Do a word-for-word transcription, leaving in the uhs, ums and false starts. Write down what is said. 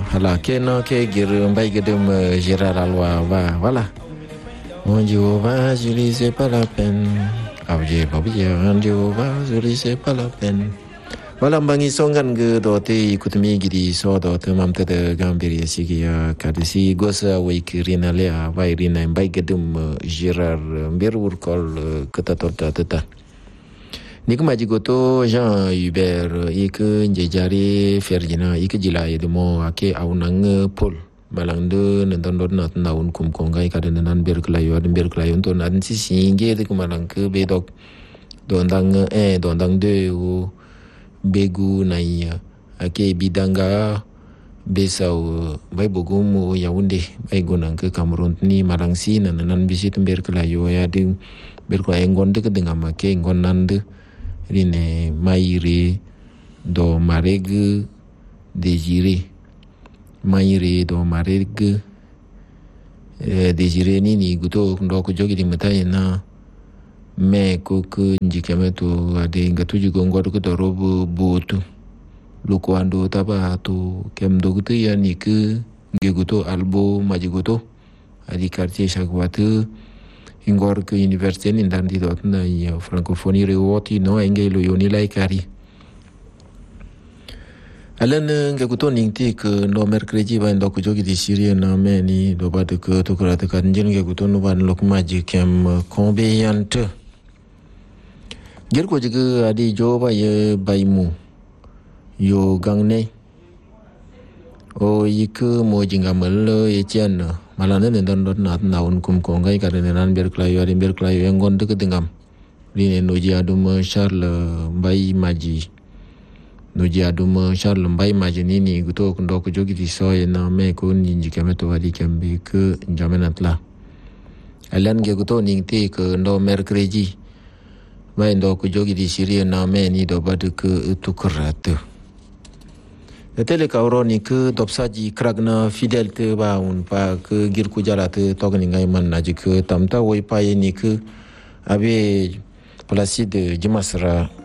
Hala keno ke gir mbay gedem Gérard Alwa va voilà. Mon Jéhovah, je lui c'est pas la peine. Abje babje mon Jéhovah, je lui c'est pas la peine. Voilà mbangi songan ge dote ikutmi gidi so dote mamte de gambiri sigi kadisi gosa waikirina le vairina mbay gedem Gérard mbirur kol ketatota tata. Nik maji goto Jean Hubert ik njejari Ferdinand ik jila yedemo ake aunang Paul malangde nendon nat naun kum kongai kada nan berklayo ad berklayo to nan si singe de kumalang ke bedok dondang eh dondang de u begu nai ake bidanga besau bai bogum Yaounde bai gonang ke Cameroon ni marangsi nan nan bisit berklayo ya de berklayo ngonde ke dengan make ngonande rine maire do mareg désiré maire do mareg eh, désiré nini guto ndo ko jogi di mataye na me ko ko njikame to ade ngatu jigo ngor ko to robo botu loko ando taba to kem do guto yani ke ngeguto albo majigoto adi quartier chakwatu ingor ke université ni ndandi dot na ya francophonie rewoti no engay lo yoni lay kari alan nga kuto ningti ke no mercredi ba ndok jogi di Syrie na meni do ba de ke to krata kan jin nga kuto no ban lok maji kem combien ger ko jiga adi jo ba ye baimu yo gangne o yik mo jinga mel ye chen malane nendon dot nat naun kum kongai kadene nan berklayo ade berklayo engon de kedengam rine noji adum Charles Mbai Maji noji adum Charles Mbai Maji nini guto ndo ko jogi di soye na me ko ninji kemeto wadi kembe ke jamenatla alan ge guto ningte ke ndo mercredi mai ndo ko jogi di Syrie na me ni do bad ke tukrate tele kauroni ke dopsaji kragna fidelte ba un pa ke girku jalate togni ngai man naji ke tamta woi pa ni ke abe placide jimasra